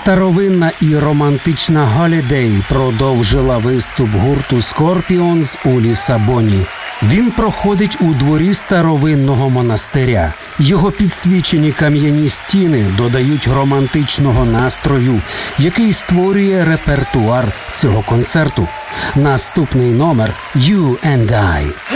Старовинна і романтична Holiday продовжила виступ гурту Scorpions у Лісабоні. Він проходить у дворі старовинного монастиря. Його підсвічені кам'яні стіни додають романтичного настрою, який створює репертуар цього концерту. Наступний номер «You and I».